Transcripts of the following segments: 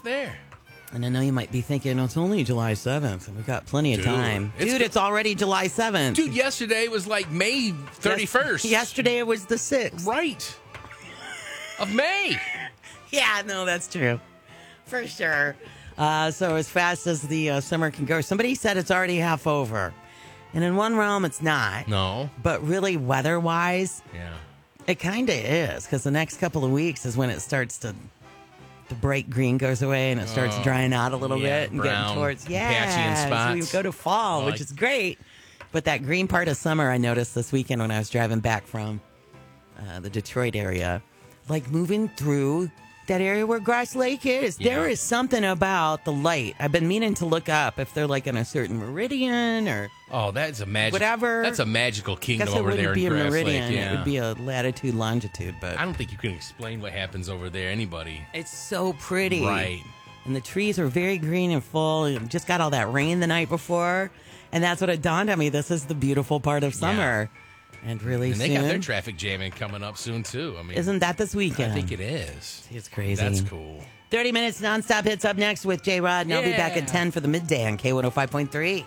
there. And I know you might be thinking, it's only July 7th. We've got plenty of time. It's already July 7th. Dude, yesterday it was like May 31st. Yesterday it was the 6th. Right. Of May. Yeah, no, that's true. For sure. So as fast as the summer can go, somebody said it's already half over. And in one realm, it's not. No. But really, weather-wise, it kind of is. Because the next couple of weeks is when it starts to... The bright green goes away and it starts drying out a little bit and getting towards patchy in spots. So we go to fall, which is great. But that green part of summer, I noticed this weekend when I was driving back from the Detroit area, like moving through that area where Grass Lake is. Yeah. There is something about the light. I've been meaning to look up if they're like in a certain meridian or that's a magic. Whatever. That's a magical kingdom over there in Grass meridian. Lake. Yeah. It would be a latitude, longitude. But I don't think you can explain what happens over there. Anybody? It's so pretty, right? And the trees are very green and full. You just got all that rain the night before, and that's what it dawned on me. This is the beautiful part of summer. And really and they soon, got their traffic jamming coming up soon, too. I mean, isn't that this weekend? I think it is. It's crazy. That's cool. 30 minutes nonstop hits up next with J-Rod, and I'll be back at 10 for the midday on K105.3.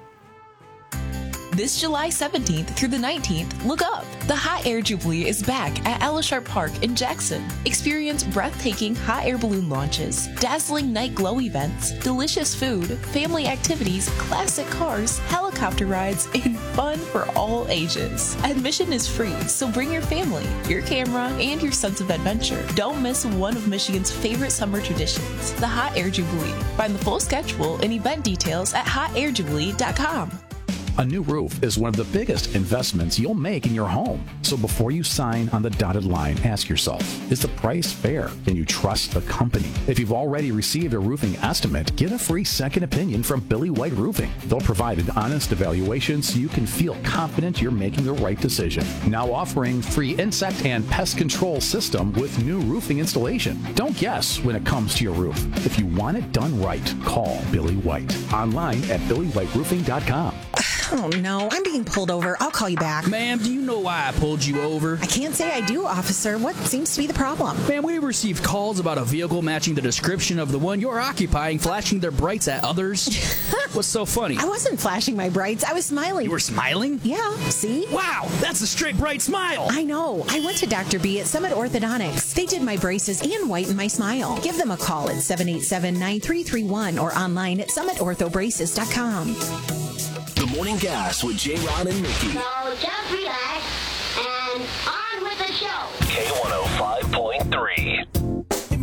This July 17th through the 19th, look up. The Hot Air Jubilee is back at Alisharp Park in Jackson. Experience breathtaking hot air balloon launches, dazzling night glow events, delicious food, family activities, classic cars, helicopter rides, and fun for all ages. Admission is free, so bring your family, your camera, and your sense of adventure. Don't miss one of Michigan's favorite summer traditions, the Hot Air Jubilee. Find the full schedule and event details at hotairjubilee.com. A new roof is one of the biggest investments you'll make in your home. So before you sign on the dotted line, ask yourself, is the price fair? Can you trust the company? If you've already received a roofing estimate, get a free second opinion from Billy White Roofing. They'll provide an honest evaluation so you can feel confident you're making the right decision. Now offering free insect and pest control system with new roofing installation. Don't guess when it comes to your roof. If you want it done right, call Billy White. Online at billywhiteroofing.com. Oh, no, I'm being pulled over. I'll call you back. Ma'am, do you know why I pulled you over? I can't say I do, officer. What seems to be the problem? Ma'am, we received calls about a vehicle matching the description of the one you're occupying, flashing their brights at others. What's so funny? I wasn't flashing my brights. I was smiling. You were smiling? Yeah, see? Wow, that's a straight bright smile. I know. I went to Dr. B at Summit Orthodontics. They did my braces and whitened my smile. Give them a call at 787-9331 or online at summitorthobraces.com. The Morning Gas with J-Rod and Nikki. So just relax and on with the show. K105.3.